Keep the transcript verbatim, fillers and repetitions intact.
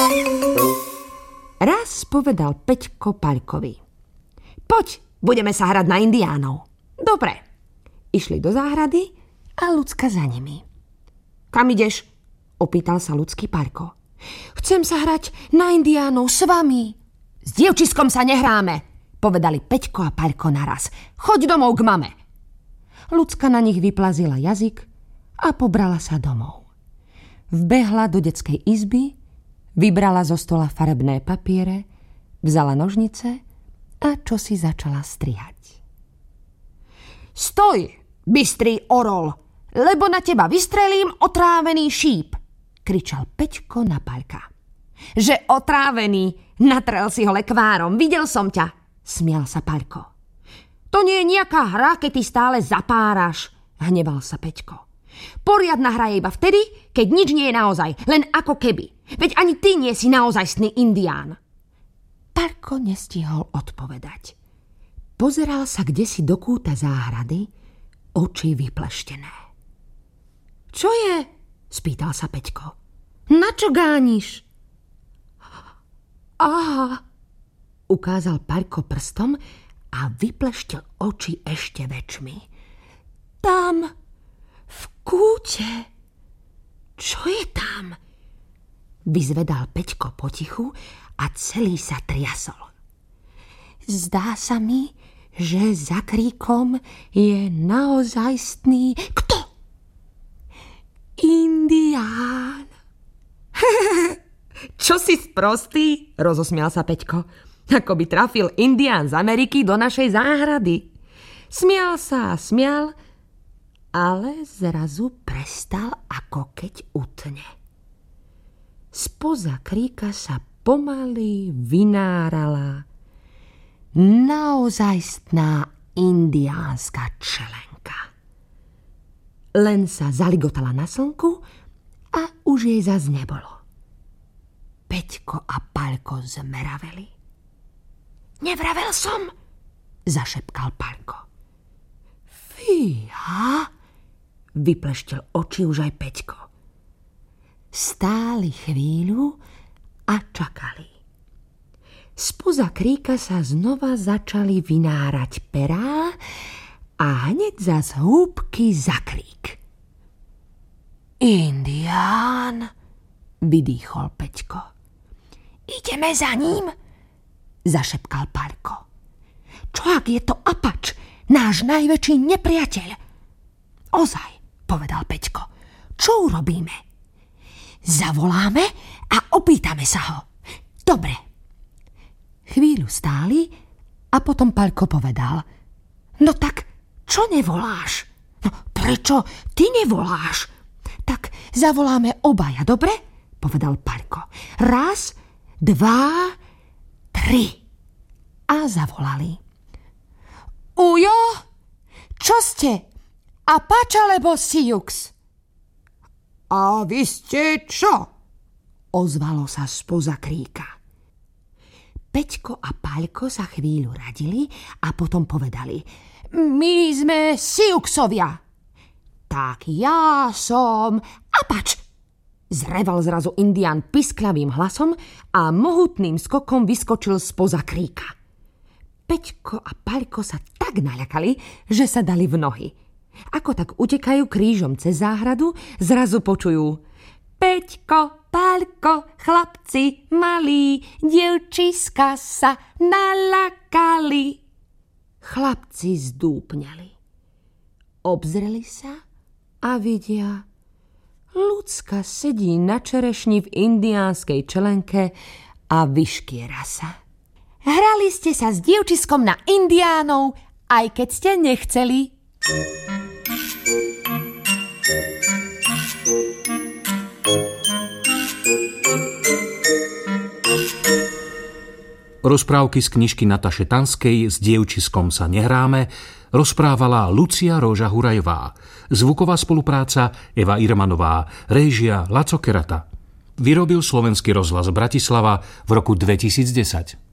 Raz povedal Peťko Paľkovi: Poď, budeme sa hrať na indiánov. Dobre. Išli do záhrady a Ľudská za nimi. Kam ideš? Opýtal sa Ľudský Paľko. Chcem sa hrať na indiánov s vami. S dievčiskom sa nehráme, povedali Peťko a Paľko naraz. Choď domov k mame. Ľudská na nich vyplazila jazyk a pobrala sa domov. Vbehla do detskej izby, vybrala zo stola farebné papiere, vzala nožnice a čosi začala strihať. Stoj, bystrý orol, lebo na teba vystrelím otrávený šíp, kričal Peťko na Paľka. Že otrávený, natrel si ho lekvárom, videl som ťa, smial sa Paľko. To nie je nejaká hra, keď ty stále zapáraš, hneval sa Peťko. Poriadna hra je iba vtedy, keď nič nie je naozaj, len ako keby. Veď ani ty nie si naozajstný indián. Paľko nestihol odpovedať. Pozeral sa kdesi do kúta záhrady, oči vypleštené. Čo je? Spýtal sa Peťko. Na čo gániš? Aha, ukázal Paľko prstom a vypleštil oči ešte väčšmi. Tam, v kúte. Čo je tam? Vyzvedal Peťko potichu a celý sa triasol. Zdá sa mi, že za kríkom je naozajstný... Kto? Indián. Čo si sprostý? Rozosmial sa Peťko. Ako by trafil indián z Ameriky do našej záhrady. Smial sa a smial, ale zrazu prestal, ako keď utne. Spoza kríka sa pomaly vynárala naozajstná indiánska čelenka. Len sa zaligotala na slnku a už jej zas nebolo. Peťko a Paľko zmeraveli. Nevravel som, zašepkal Paľko. Fíha, vypleštil oči už aj Peťko. Stáli chvíľu a čakali. Spoza kríka sa znova začali vynárať perá a hneď zas húbky za krík. Indián, vydýchol Peťko. Ideme za ním, zašepkal Paľko. Čo ak je to Apač, náš najväčší nepriateľ? Ozaj, povedal Peťko. Čo urobíme? Zavoláme a opýtame sa ho. Dobre. Chvíľu stáli a potom Paľko povedal. No tak, čo nevoláš? No prečo ty nevoláš? Tak zavoláme obaja, dobre? Povedal Paľko. Raz, dva, tri. A zavolali. Ujo, čo ste? Apač alebo Sioux? A vy ste čo? Ozvalo sa spoza kríka. Peťko a Paľko sa chvíľu radili a potom povedali. My sme Siouxovia. Tak ja som Apač. Zreval zrazu indián pisklavým hlasom a mohutným skokom vyskočil spoza kríka. Peťko a Paľko sa tak naľakali, že sa dali v nohy. Ako tak utekajú krížom cez záhradu, zrazu počujú: Peťko, Paľko, chlapci malí, dievčiska sa nalakali. Chlapci zdúpňali. Obzreli sa a vidia: Ľudská sedí na čerešni v indiánskej čelenke a vyškiera sa. Hrali ste sa s dievčiskom na indiánov, aj keď ste nechceli. Rozprávky z knižky Nataše Tanskej S dievčiskom sa nehráme rozprávala Lucia Róža Hurajová. Zvuková spolupráca Eva Irmanová. Réžia Laco Kerata. Vyrobil Slovenský rozhlas Bratislava v roku dvetisícdesať.